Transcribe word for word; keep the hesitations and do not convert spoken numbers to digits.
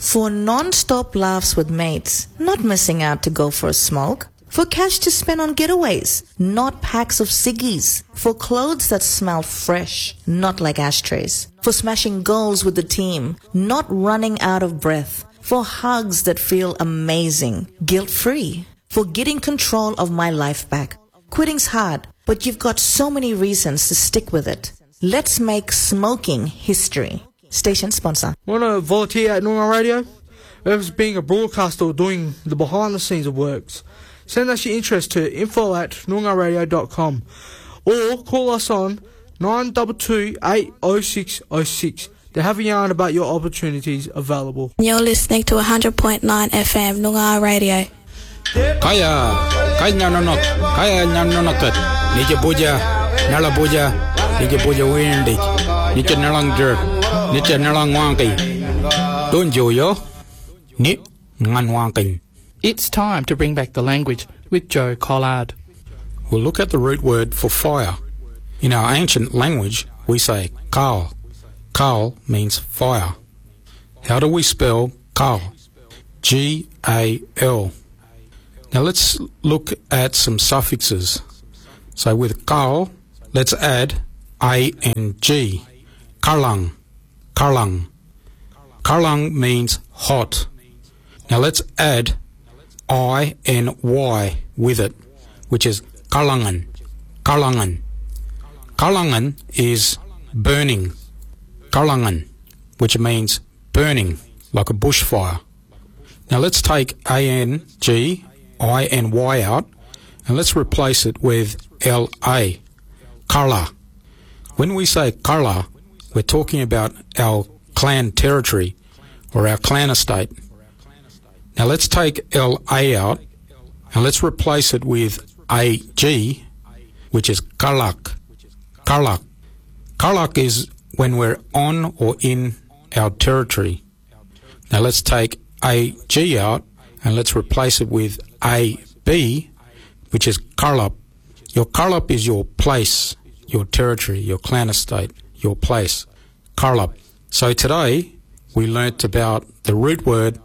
For non-stop laughs with mates, not missing out to go for a smoke. For cash to spend on getaways, not packs of ciggies. For clothes that smell fresh, not like ashtrays. For smashing goals with the team, not running out of breath. For hugs that feel amazing, guilt-free. For getting control of my life back. Quitting's hard, but you've got so many reasons to stick with it. Let's make smoking history. Station sponsor. Want to volunteer at Noongar Radio? Whether it's being a broadcaster or doing the behind the scenes of works, send us your interest to info at noongar radio dot com or call us on nine two two, eight oh six oh six to have a yarn about your opportunities available. You're listening to one hundred point nine F M Noongar Radio. Kaya, kaya nanonok, kaya nanonokot. Nije puja, nala puja, nije puja windig, nije nalang jerk, nije nalang wangki. Don't you yo? Ni ngan wangking. It's time to bring back the language with Joe Collard. We'll look at the root word for fire. In our ancient language, we say kal. Kal means fire. How do we spell kal? G A L. Now let's look at some suffixes. So with kal, let's add A and G. Karlang. Karlang. Karlang means hot. Now let's add I and Y with it, which is Karlangan. Karlangan. Karlangan is burning. Karlangan, which means burning, like a bushfire. Now let's take A N G, I and Y out, and let's replace it with L A. Karla. When we say Karla, we're talking about our clan territory or our clan estate. Now let's take L A out and let's replace it with A G, which is Karlak. Karlak. Karlak is when we're on or in our territory. Now let's take A G out and let's replace it with A B, which is Karlup. Your Karlup is your place, your territory, your clan estate, your place. Karlup. So today we learnt about the root word